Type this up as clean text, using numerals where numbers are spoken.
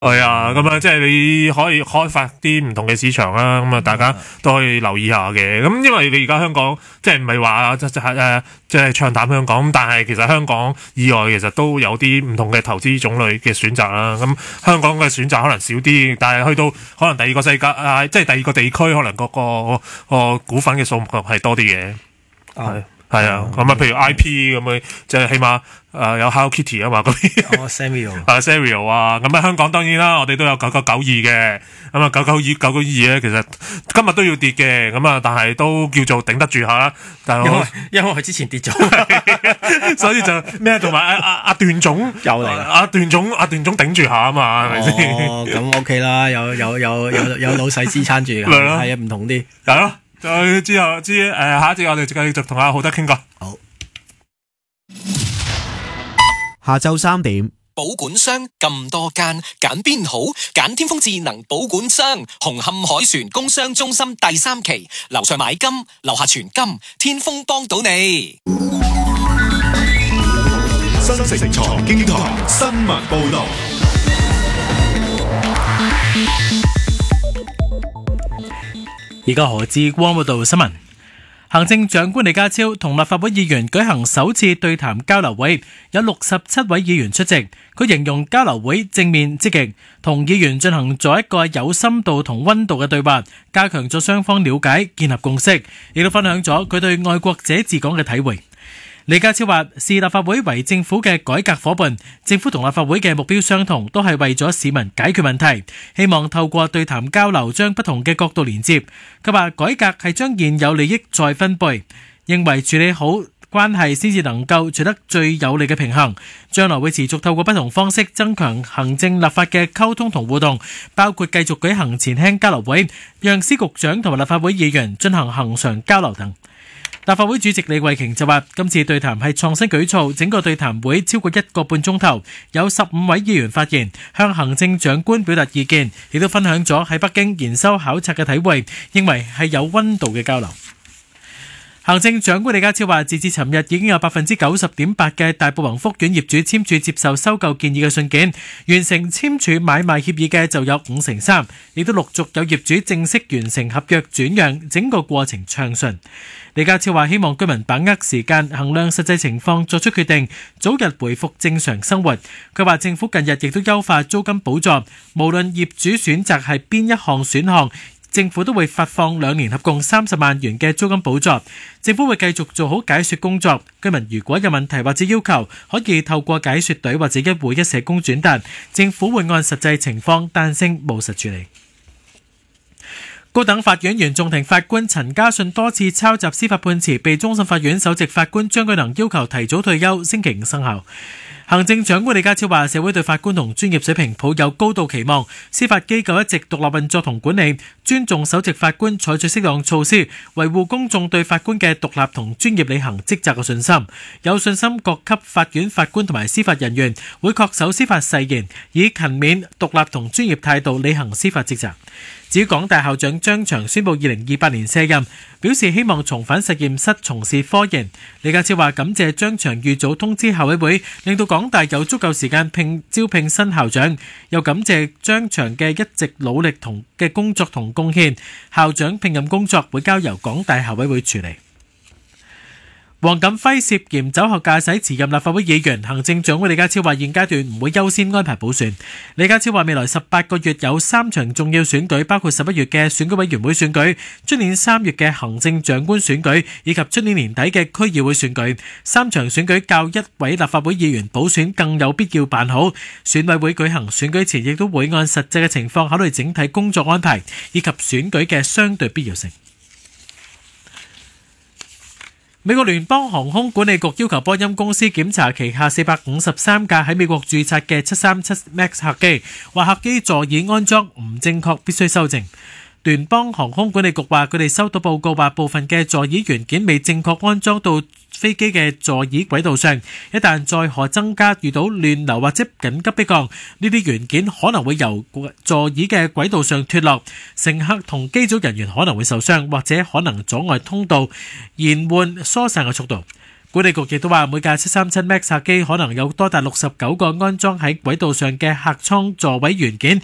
係啊，咁啊，即係你可以開發啲唔同嘅市場啦，咁啊，大家都可以留意下嘅。咁因為你而家香港即係唔係話即係唱淡香港，咁但係其實香港以外其實都有啲唔同嘅投資種類嘅選擇啦。咁香港嘅選擇可能少啲，但係去到可能第二個世界即係第二個地區，可能個股份嘅數目係多啲嘅。係啊，咁啊，譬如 IP 咁樣，即係起碼有 Hello Kitty 啊嘛，嗰啲Sanrio 啊，咁啊香港當然啦，我哋都有9992嘅，咁啊992咧，其實今日都要跌嘅，咁啊，但係都叫做頂得住下啦。但係因為佢之前跌咗， 所以就咩同埋阿段總又嚟， 阿段總頂住下啊嘛，係咪先？ 哦，咁 OK 啦，有老細支撐住，係啊，唔同啲， 係咯。再之後下一節我哋繼續同阿浩德傾過。 好， 下晝3點， 保管箱咁多間，揀邊好？揀天風智能保管箱，紅磡海船工商中心第3期，樓上買金，樓下存金，天風幫到你。 新城財經台新聞報道。 而家何志光報道新聞。行政長官李家超同立法會議員舉行首次對談交流會，有67位議員出席。佢形容交流會正面積極，同議員進行咗一個有深度同溫度嘅對話，加強咗雙方了解，建立共識，亦都分享咗佢對愛國者治港嘅體會。李家超話：視立法會為政府嘅改革夥伴，政府同立法會嘅目標相同，都係為咗市民解決問題。希望透過對談交流，將不同嘅角度連接。佢話改革係將現有利益再分配，認為處理好關係先至能夠取得最有利嘅平衡。將來會持續透過不同方式增強行政立法嘅溝通同互動，包括繼續舉行前廳交流會，讓司局長同埋立法會議員進行恆常交流等。立法會主席李慧瓊就話：今次對談係創新舉措，整個對談會超過1個半鐘頭，有15位議員發言，向行政長官表達意見，亦都分享咗喺北京研修考察嘅體會，認為係有溫度嘅交流。行政長官李家超話，截至尋日已經有 90.8% 嘅大埔宏福苑業主簽署接受收購建議嘅信件，完成簽署買賣協議嘅就有53%，亦都陸續有業主正式完成合約轉讓，整個過程暢順。李家超話，希望居民把握時間，衡量實際情況作出決定，早日回復正常生活。佢話政府近日亦都優化租金補助，無論業主選擇係邊一項選項，政府都會發放2年合共30萬元嘅租金補助。政府會繼續做好解說工作，居民如果有問題或者要求，可以透過解說隊或者1會1社工轉達，政府會按實際情況彈性務實處理。高等法院原訟庭法官陳家信多次抄襲司法判詞，被終審法院首席法官張舉能要求提早退休，星期5生效。行政長官李家超話，社會對法官同專業水平抱有高度期望，司法機構一直獨立運作同管理，尊重首席法官採取適當措施，維護公眾對法官嘅獨立同專業履行職責嘅信心。有信心各級法院法官同埋司法人員會恪守司法誓言，以勤勉、獨立同專業態度履行司法職責。至於港大校長張翔宣布2028年卸任，表示希望重返實驗室從事科研。李家超話感謝張翔預早通知校委會，令到港大有足夠時間招聘新校長，又感謝張翔嘅一直努力同嘅工作同貢獻。校長聘任工作會交由港大校委會處理。黃錦輝涉嫌酒後駕駛辭任立法會議員，行政長官李家超話現階段唔會優先安排補選。李家超話未來18個月有3場重要選舉，包括11月嘅選舉委員會選舉、出年3月嘅行政長官選舉以及出年年底嘅區議會選舉。3場選舉較1位立法會議員補選更有必要辦好。選委會舉行選舉前亦都會按實際嘅情況考慮整體工作安排以及選舉嘅相對必要性。美國聯邦航空管理局要求波音公司檢查旗下453架喺美國註冊嘅737 MAX 客機，話客機座椅安裝唔正確，必須修正。聯邦航空管理局話佢哋收到報告，話部分嘅座椅元件未正確安裝到飛機嘅座椅軌道上，一旦載荷增加遇到亂流或者緊急迫降，呢啲元件可能會由座椅嘅軌道上脫落，乘客同機組人員可能會受傷，或者可能阻礙通道延緩疏散嘅速度。 管理局亦都話，每架737 MAX 客機可能有多達69個安裝喺軌道上嘅客艙座位元件，